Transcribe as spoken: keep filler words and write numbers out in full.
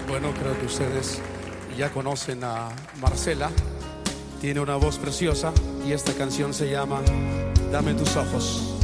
Bueno, creo que ustedes ya conocen a Marcela. Tiene una voz preciosa y esta canción se llama Dame tus ojos.